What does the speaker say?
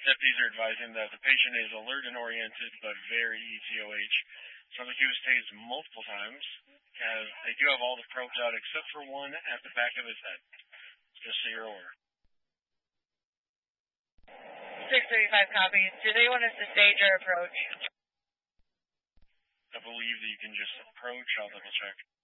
Deputies are advising that the patient is alert and oriented, but very ETOH. Sounds like he was tased multiple times. They do have all the probes out except for one at the back of his head. Just so you're aware. 635 copies. Do they want us to stage or approach? I believe that you can just approach. I'll double check.